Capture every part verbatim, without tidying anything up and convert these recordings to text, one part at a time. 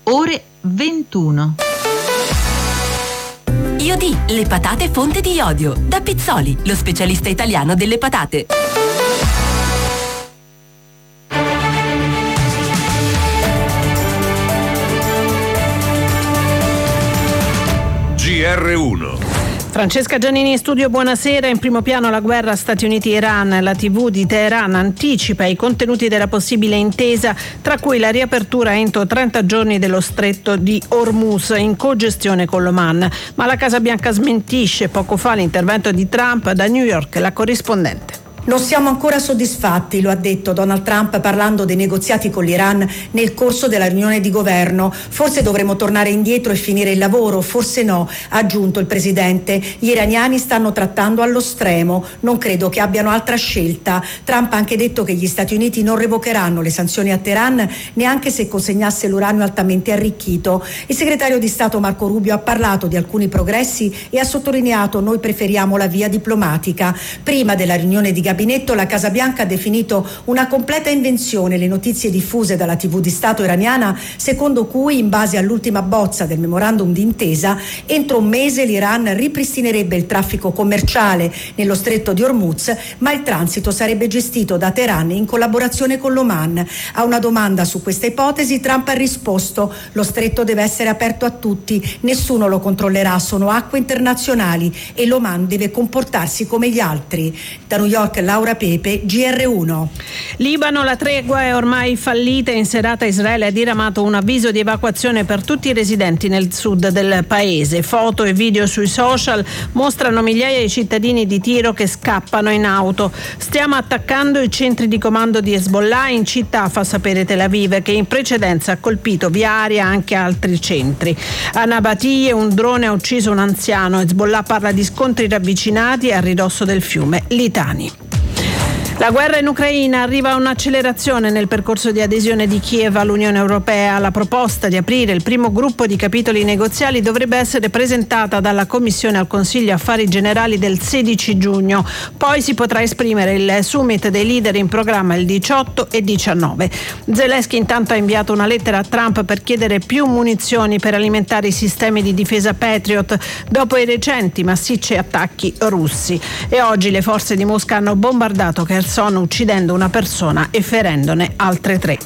ore ventuno. Iodi, le patate fonte di iodio. Da Pizzoli, lo specialista italiano delle patate. G R uno. Francesca Giannini in studio, buonasera. In primo piano la guerra Stati Uniti-Iran. La tivù di Teheran anticipa i contenuti della possibile intesa, tra cui la riapertura entro trenta giorni dello stretto di Hormuz in cogestione con l'Oman. Ma la Casa Bianca smentisce poco fa l'intervento di Trump. Da New York la corrispondente. Non siamo ancora soddisfatti, lo ha detto Donald Trump parlando dei negoziati con l'Iran nel corso della riunione di governo. Forse dovremo tornare indietro e finire il lavoro, forse no, ha aggiunto il presidente. Gli iraniani stanno trattando allo stremo, non credo che abbiano altra scelta. Trump ha anche detto che gli Stati Uniti non revocheranno le sanzioni a Teheran neanche se consegnasse l'uranio altamente arricchito. Il segretario di Stato Marco Rubio ha parlato di alcuni progressi e ha sottolineato: noi preferiamo la via diplomatica. Prima della riunione di gabinetto la Casa Bianca ha definito una completa invenzione le notizie diffuse dalla tivù di Stato iraniana, secondo cui, in base all'ultima bozza del memorandum d'intesa, entro un mese l'Iran ripristinerebbe il traffico commerciale nello stretto di Hormuz, ma il transito sarebbe gestito da Teheran in collaborazione con l'Oman. A una domanda su questa ipotesi Trump ha risposto: lo stretto deve essere aperto a tutti, nessuno lo controllerà, sono acque internazionali e l'Oman deve comportarsi come gli altri. Da New York Laura Pepe, G R uno. Libano, la tregua è ormai fallita. In serata Israele ha diramato un avviso di evacuazione per tutti i residenti nel sud del paese. Foto e video sui social mostrano migliaia di cittadini di Tiro che scappano in auto. Stiamo attaccando i centri di comando di Hezbollah in città, fa sapere Tel Aviv, che in precedenza ha colpito via aria anche altri centri. A Nabatie un drone ha ucciso un anziano. Hezbollah parla di scontri ravvicinati a ridosso del fiume Litani. La guerra in Ucraina, arriva a un'accelerazione nel percorso di adesione di Kiev all'Unione Europea. La proposta di aprire il primo gruppo di capitoli negoziali dovrebbe essere presentata dalla Commissione al Consiglio Affari Generali del sedici giugno. Poi si potrà esprimere il summit dei leader in programma il diciotto e diciannove. Zelensky intanto ha inviato una lettera a Trump per chiedere più munizioni per alimentare i sistemi di difesa Patriot dopo i recenti massicci attacchi russi. E oggi le forze di Mosca hanno bombardato Kherson, uccidendo una persona e ferendone altre tre.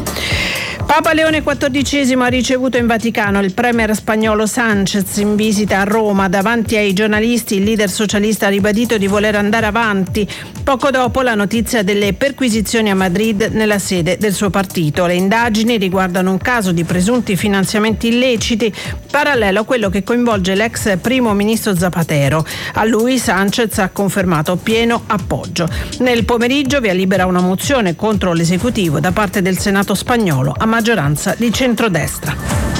Papa Leone quattordicesimo ha ricevuto in Vaticano il premier spagnolo Sánchez in visita a Roma. Davanti ai giornalisti il leader socialista ha ribadito di voler andare avanti. Poco dopo la notizia delle perquisizioni a Madrid nella sede del suo partito. Le indagini riguardano un caso di presunti finanziamenti illeciti, parallelo a quello che coinvolge l'ex primo ministro Zapatero. A lui Sánchez ha confermato pieno appoggio. Nel pomeriggio via libera una mozione contro l'esecutivo da parte del Senato spagnolo a maggioranza di centrodestra.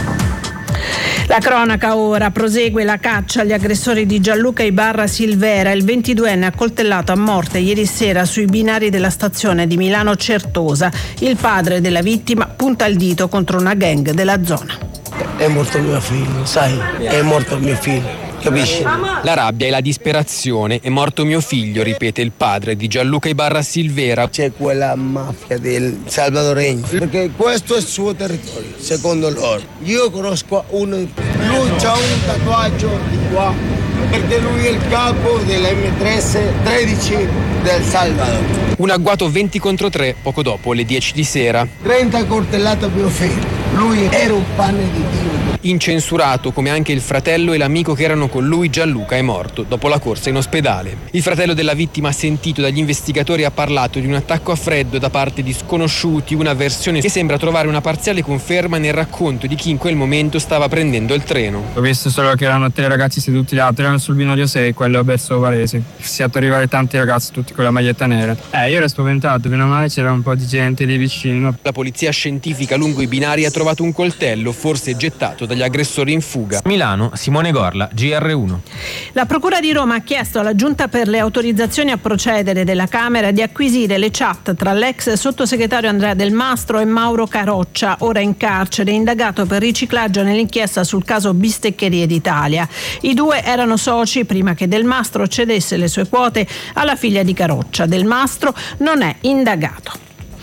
La cronaca ora, prosegue la caccia agli aggressori di Gianluca Ibarra Silvera. Il ventiduenne accoltellato a morte ieri sera sui binari della stazione di Milano Certosa. Il padre della vittima punta il dito contro una gang della zona. È morto mio figlio, sai, è morto mio figlio. Capisci? La rabbia e la disperazione, è morto mio figlio, ripete il padre di Gianluca Ibarra Silvera. C'è quella mafia del salvadoregno, perché questo è il suo territorio, secondo loro. Io conosco uno, lui ha un tatuaggio di qua, perché lui è il capo dell'emme tredici del Salvador. Un agguato venti contro tre poco dopo le dieci di sera. trenta coltellate a mio figlio, lui era un pane di Dio. Incensurato, come anche il fratello e l'amico che erano con lui, Gianluca è morto dopo la corsa in ospedale. Il fratello della vittima, sentito dagli investigatori, ha parlato di un attacco a freddo da parte di sconosciuti, una versione che sembra trovare una parziale conferma nel racconto di chi in quel momento stava prendendo il treno. Ho visto solo che erano tre ragazzi seduti là, erano sul binario sei, quello verso Varese. Si è fatto arrivare tanti ragazzi, tutti con la maglietta nera. Eh, io ero spaventato, meno male c'era un po' di gente lì vicino. La polizia scientifica lungo i binari ha trovato un coltello, forse gettato dagli aggressori in fuga. Milano, Simone Gorla, G R uno. La Procura di Roma ha chiesto alla Giunta per le autorizzazioni a procedere della Camera di acquisire le chat tra l'ex sottosegretario Andrea Del Mastro e Mauro Caroccia, ora in carcere, indagato per riciclaggio nell'inchiesta sul caso Bisteccherie d'Italia. I due erano soci prima che Del Mastro cedesse le sue quote alla figlia di Caroccia. Del Mastro non è indagato.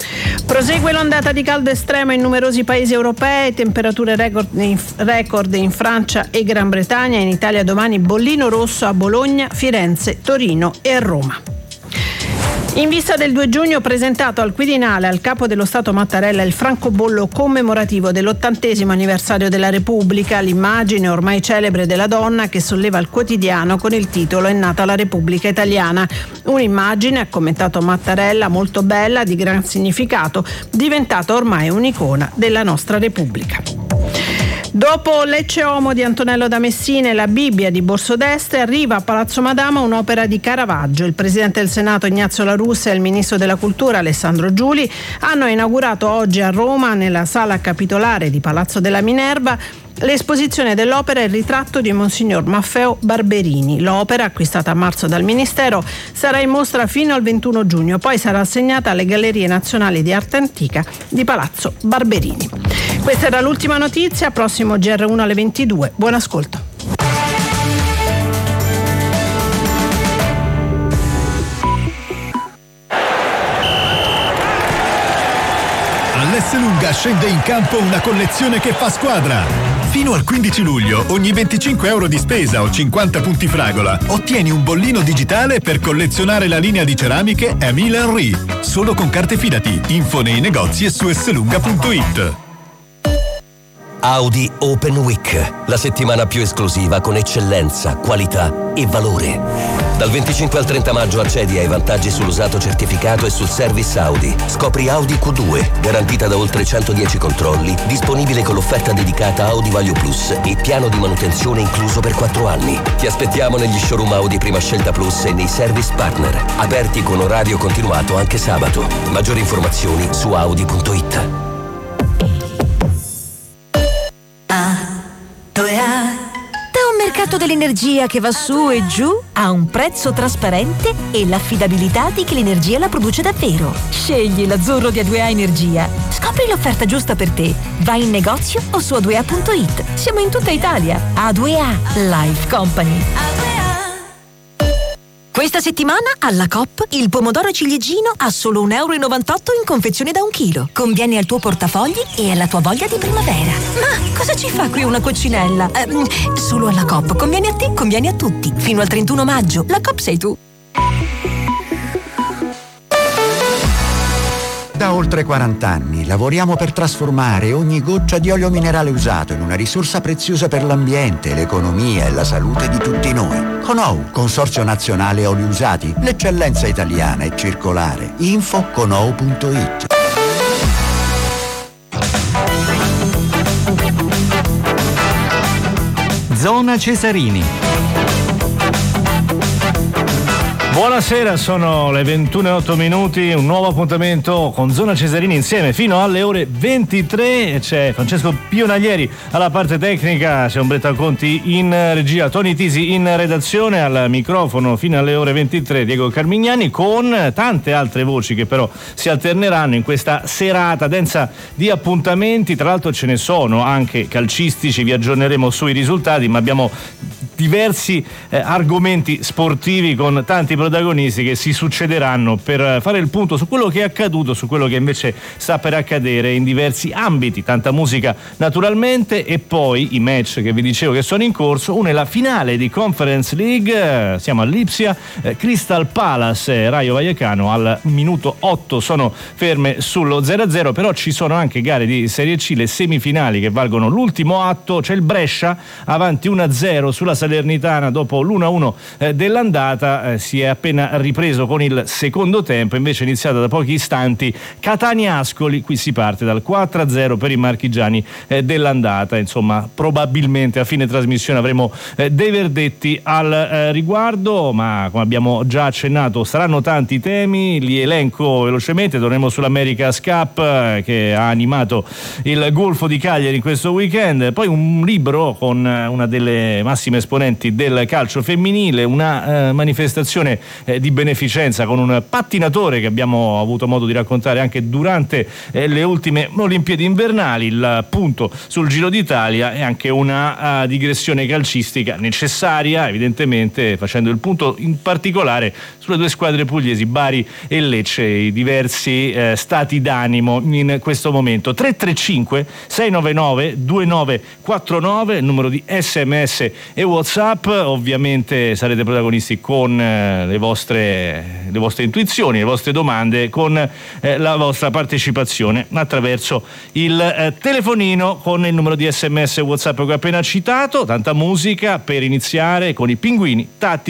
Prosegue l'ondata di caldo estremo in numerosi paesi europei, temperature record in, record in Francia e Gran Bretagna. In Italia domani bollino rosso a Bologna, Firenze, Torino e Roma. In vista del due giugno, presentato al Quirinale al Capo dello Stato Mattarella il francobollo commemorativo dell'ottantesimo anniversario della Repubblica, l'immagine ormai celebre della donna che solleva il quotidiano con il titolo "È nata la Repubblica Italiana". Un'immagine, ha commentato Mattarella, molto bella, di gran significato, diventata ormai un'icona della nostra Repubblica. Dopo Lecce Homo di Antonello da Messina e La Bibbia di Borso d'Este, arriva a Palazzo Madama un'opera di Caravaggio. Il Presidente del Senato Ignazio La Russa e il Ministro della Cultura Alessandro Giuli hanno inaugurato oggi a Roma, nella sala capitolare di Palazzo della Minerva, l'esposizione dell'opera e il ritratto di Monsignor Maffeo Barberini. L'opera, acquistata a marzo dal Ministero, sarà in mostra fino al ventuno giugno, poi sarà assegnata alle Gallerie Nazionali di Arte Antica di Palazzo Barberini. Questa era l'ultima notizia, prossimo G R uno alle ventidue. Buon ascolto. All'Esselunga scende in campo una collezione che fa squadra. Fino al quindici luglio, ogni venticinque euro di spesa o cinquanta punti fragola, ottieni un bollino digitale per collezionare la linea di ceramiche Emile Henry. Solo con carte Fidati. Info nei negozi e su esselunga punto it. Audi Open Week, la settimana più esclusiva con eccellenza, qualità e valore. Dal venticinque al trenta maggio accedi ai vantaggi sull'usato certificato e sul service Audi. Scopri Audi Q due, garantita da oltre centodieci controlli, disponibile con l'offerta dedicata Audi Value Plus e piano di manutenzione incluso per quattro anni. Ti aspettiamo negli showroom Audi Prima Scelta Plus e nei service partner, aperti con orario continuato anche sabato. Maggiori informazioni su audi punto it. Da un mercato dell'energia che va su e giù a un prezzo trasparente e l'affidabilità di chi l'energia la produce davvero. Scegli l'azzurro di A due A Energia. Scopri l'offerta giusta per te. Vai in negozio o su a due a punto it. Siamo in tutta Italia. A due A Life Company. Questa settimana alla Coop il pomodoro ciliegino a solo un euro e novantotto in confezione da un chilo. Conviene al tuo portafogli e alla tua voglia di primavera. Ma cosa ci fa qui una coccinella? Ehm, solo alla Coop. Conviene a te, conviene a tutti. Fino al trentuno maggio. La Coop sei tu. Da oltre quaranta anni lavoriamo per trasformare ogni goccia di olio minerale usato in una risorsa preziosa per l'ambiente, l'economia e la salute di tutti noi. Conou, Consorzio Nazionale Oli Usati, l'eccellenza italiana e circolare. Info conou punto it. Zona Cesarini. Buonasera, sono le ventuno e otto minuti, un nuovo appuntamento con Zona Cesarini insieme fino alle ore ventitré. C'è Francesco Pionaglieri alla parte tecnica, c'è Umberto Conti in regia, Tony Tisi in redazione, al microfono fino alle ore ventitré Diego Carmignani, con tante altre voci che però si alterneranno in questa serata densa di appuntamenti. Tra l'altro ce ne sono anche calcistici, vi aggiorneremo sui risultati, ma abbiamo diversi eh, argomenti sportivi con tanti protagonisti che si succederanno per fare il punto su quello che è accaduto, su quello che invece sta per accadere in diversi ambiti. Tanta musica naturalmente, e poi i match che vi dicevo che sono in corso. Una è la finale di Conference League, siamo a Lipsia, eh, Crystal Palace e Rayo Vallecano al minuto otto sono ferme sullo zero a zero, però ci sono anche gare di Serie C, le semifinali che valgono l'ultimo atto. C'è il Brescia avanti uno a zero sulla Salernitana dopo l'uno a uno eh, dell'andata, eh, si è appena ripreso con il secondo tempo, invece iniziata da pochi istanti Catania-Ascoli. Qui si parte dal quattro a zero per i marchigiani eh, dell'andata. Insomma, probabilmente a fine trasmissione avremo eh, dei verdetti al eh, riguardo, ma come abbiamo già accennato saranno tanti temi, li elenco velocemente. Torneremo sull'America's Cup eh, che ha animato il Golfo di Cagliari in questo weekend, poi un libro con una delle massime esponenti esponenti del calcio femminile, una eh, manifestazione eh, di beneficenza con un pattinatore che abbiamo avuto modo di raccontare anche durante eh, le ultime Olimpiadi invernali, il punto sul Giro d'Italia e anche una uh, digressione calcistica necessaria, evidentemente facendo il punto in particolare sulle due squadre pugliesi, Bari e Lecce, i diversi eh, stati d'animo in questo momento. Tre tre cinque sei nove nove due nove quattro nove, il numero di sms e WhatsApp. Ovviamente sarete protagonisti con eh, le vostre le vostre intuizioni, le vostre domande, con eh, la vostra partecipazione attraverso il eh, telefonino con il numero di sms e WhatsApp che ho appena citato. Tanta musica per iniziare con i Pinguini Tattici